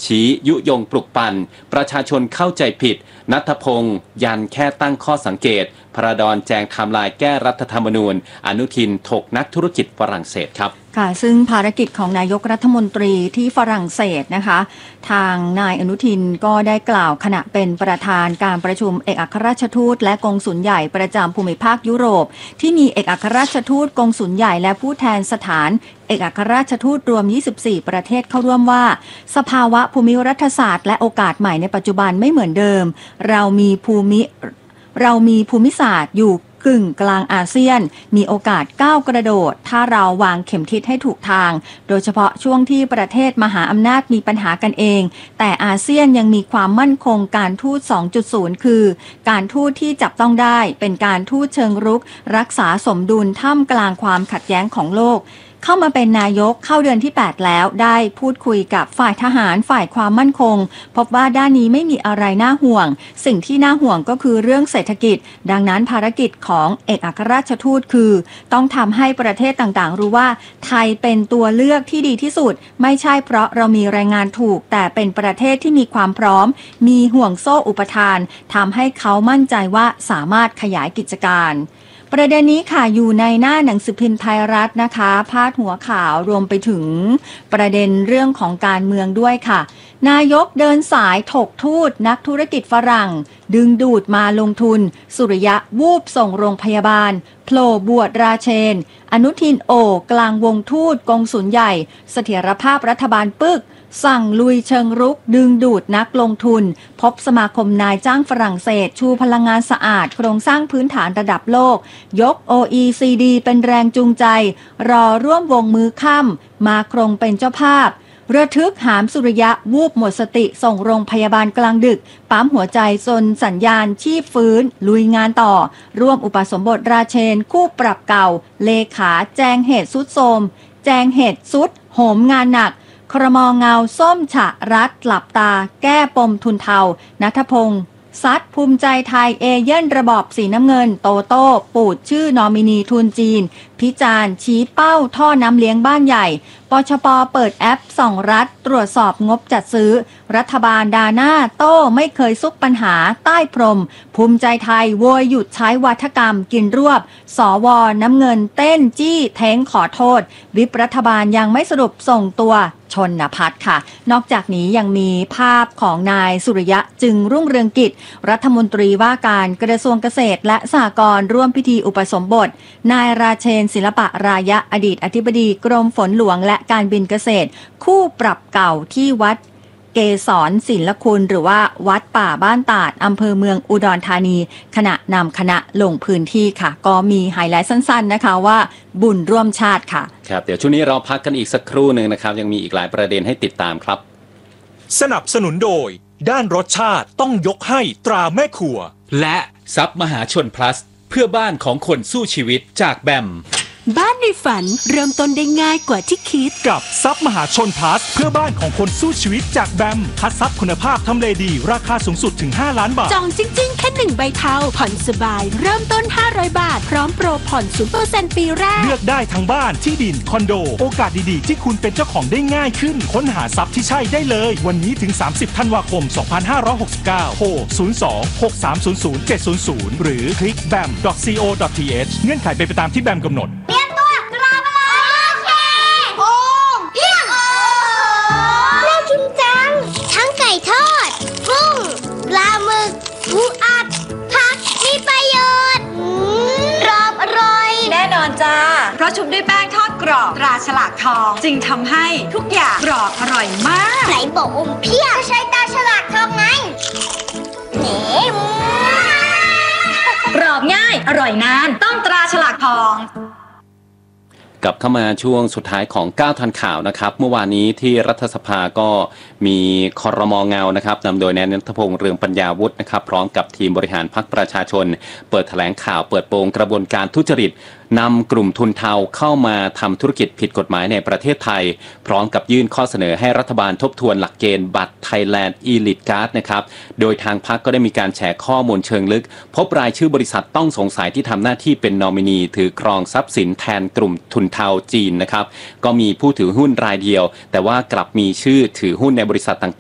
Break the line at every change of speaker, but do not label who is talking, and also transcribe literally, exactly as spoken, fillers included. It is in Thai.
ชี้ยุยงปลุกปั่นประชาชนเข้าใจผิดณัฐพงศ์ยันแค่ตั้งข้อสังเกตพระดอนแจงไทม์ไลน์แก้รัฐธรรมนูญอนุทินถกนักธุรกิจฝรั่งเศสครับ
ค่ะซึ่งภารกิจของนายกรัฐมนตรีที่ฝรั่งเศสนะคะทางนายอนุทินก็ได้กล่าวขณะเป็นประธานการประชุมเอกอัครราชทูตและกงสุลใหญ่ประจำภูมิภาคยุโรปที่มีเอกอัครราชทูตกงสุลใหญ่และผู้แทนสถานเอกอัครราชทูตรวมยี่สิบสี่ประเทศเข้าร่วมว่าสภาวะภูมิรัฐศาสตร์และโอกาสใหม่ในปัจจุบันไม่เหมือนเดิมเรามีภูมิเรามีภูมิศาสตร์อยู่กึ่งกลางอาเซียนมีโอกาสก้าวกระโดดถ้าเราวางเข็มทิศให้ถูกทางโดยเฉพาะช่วงที่ประเทศมหาอำนาจมีปัญหากันเองแต่อาเซียนยังมีความมั่นคงการทูต สองจุดศูนย์ คือการทูตที่จับต้องได้เป็นการทูตเชิงรุกรักษาสมดุลท่ามกลางความขัดแย้งของโลกเข้ามาเป็นนายกเข้าเดือนที่แปดแล้วได้พูดคุยกับฝ่ายทหารฝ่ายความมั่นคงพบว่าด้านนี้ไม่มีอะไรน่าห่วงสิ่งที่น่าห่วงก็คือเรื่องเศรษฐกิจดังนั้นภารกิจของเอกอัครราชทูตคือต้องทำให้ประเทศต่างๆรู้ว่าไทยเป็นตัวเลือกที่ดีที่สุดไม่ใช่เพราะเรามีแรงงานถูกแต่เป็นประเทศที่มีความพร้อมมีห่วงโซ่อุปทานทำให้เขามั่นใจว่าสามารถขยายกิจการประเด็นนี้ค่ะอยู่ในหน้าหนังสือพิมพ์ไทยรัฐนะคะพาดหัวข่าวรวมไปถึงประเด็นเรื่องของการเมืองด้วยค่ะนายกเดินสายถกทูตนักธุรกิจฝรั่งดึงดูดมาลงทุนสุริยะวูบส่งโรงพยาบาลโผล่บวชราเชนอนุทินโอกลางวงทูตกงสุลใหญ่เสถียรภาพรัฐบาลปึกสั่งลุยเชิงรุกดึงดูดนักลงทุนพบสมาคมนายจ้างฝรั่งเศสชูพลังงานสะอาดโครงสร้างพื้นฐานระดับโลกยก โอ อี ซี ดี เป็นแรงจูงใจรอร่วมวงมือค่ำมาครงเป็นเจ้าภาพระทึกหามสุริยะวูบหมดสติส่งโรงพยาบาลกลางดึกปั๊มหัวใจจนสัญญาณชีพฟื้นลุยงานต่อร่วมอุปสมบทราเชนคู่ปรับเก่าเลขาแจงเหตุสุดโทรมแจงเหตุสุดโหมงานหนักครม.เงาส้มฉะรัฐหลับตาแก้ปมทุนเทาณัฐพงศ์ซัดภูมิใจไทยเอเย่นระบอบสีน้ำเงินโตโต้ปูดชื่อนอมินีทุนจีนพิจารณ์ชี้เป้าท่อน้ำเลี้ยงบ้านใหญ่ปชป.เปิดแอปส่องรัฐตรวจสอบงบจัดซื้อรัฐบาลดาหน้าโต้ไม่เคยซุกปัญหาใต้พรมภูมิใจไทยโวยหยุดใช้วาทกรรมกินรวบสวน้ำเงินเต้นจี้เท้งขอโทษวิปรัฐบาลยังไม่สรุปส่งตัวชนพัฒน์ค่ะนอกจากนี้ยังมีภาพของนายสุริยะจึงรุ่งเรืองกิจรัฐมนตรีว่าการกระทรวงเกษตรและสหกรณ์ร่วมพิธีอุปสมบทนายราเชนศิลปะรายะอดีตอธิบดีกรมฝนหลวงและการบินเกษตรคู่ปรับเก่าที่วัดเกษรศิลคุณหรือว่าวัดป่าบ้านตาดอำเภอเมืองอุดรธานีขณะนำคณะลงพื้นที่ค่ะก็มีไฮไลท์สั้นๆนะคะว่าบุญร่วมชาติค่ะ
ครับเดี๋ยวช่วงนี้เราพักกันอีกสักครู่หนึ่งนะครับยังมีอีกหลายประเด็นให้ติดตามครับ
สนับสนุนโดยด้านรสชาติต้องยกให้ตราแม่ครัว
และซับมหาชน plus เพื่อบ้านของคนสู้ชีวิตจากแบม
บ้านในฝันเริ่มต้นได้ง่ายกว่าที่คิด
กับซับมหาชนพลัสเพื่อบ้านของคนสู้ชีวิตจากแบมคัดซับคุณภาพทำเลดีราคาสูงสุดถึงห้าล้านบาท
จองจริงๆแค่หนึ่งใบเทาผ่อนสบายเริ่มต้นห้าร้อยบาทพร้อมโปรผ่อน ศูนย์เปอร์เซ็นต์ ปีแรก
เลือกได้ทั้งบ้านที่ดินคอนโดโอกาสดีๆที่คุณเป็นเจ้าของได้ง่ายขึ้นค้นหาซับที่ใช่ได้เลยวันนี้ถึงสามสิบธันวาคมสองพันห้าร้อยหกสิบเก้าโทรศูนย์ สอง หก สาม ศูนย์ ศูนย์ เจ็ด ศูนย์ ศูนย์หรือคลิก แบม ดอท ซี โอ ดอท ที เอช เงื่อนไขเป็นไปตามที่แบมกำหนด
ทอดกุ้งปลาหมึกปูอัดผักมีประโยชน์กรอบอร่อย
แน่นอนจ้าเพราะชุบด้วยแป้งทอดกรอบตราฉลากทองจึงทำให้ทุกอย่างกรอบอร่อยมาก
ไหนบอกอมเพี้ยใช้ตราฉลากทองไงเนม
กรอบง่ายอร่อยนานต้องตราฉลากทอง
กลับเข้ามาช่วงสุดท้ายของก้าวทันข่าวนะครับเมื่อวานนี้ที่รัฐสภาก็มีครม.เงานะครับนำโดยนายณัฐพงศ์เรืองปัญญาวุฒินะครับพร้อมกับทีมบริหารพรรคประชาชนเปิดแถลงข่าวเปิดโปงกระบวนการทุจริตนำกลุ่มทุนเทาเข้ามาทำธุรกิจผิดกฎหมายในประเทศไทยพร้อมกับยื่นข้อเสนอให้รัฐบาลทบทวนหลักเกณฑ์บัตร Thailand Elite Card นะครับโดยทางพรรคก็ได้มีการแชร์ข้อมูลเชิงลึกพบรายชื่อบริษัทต้องสงสัยที่ทำหน้าที่เป็นนอมินีถือครองทรัพย์สินแทนกลุ่มทุนเทาจีนนะครับก็มีผู้ถือหุ้นรายเดียวแต่ว่ากลับมีชื่อถือหุ้นในบริษัทต่าง